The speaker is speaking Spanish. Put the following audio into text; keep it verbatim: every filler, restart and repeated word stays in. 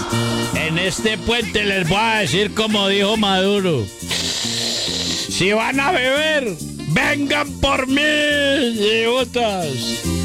En este puente les voy a decir como dijo Maduro. Si van a beber, vengan por mí, idiotas.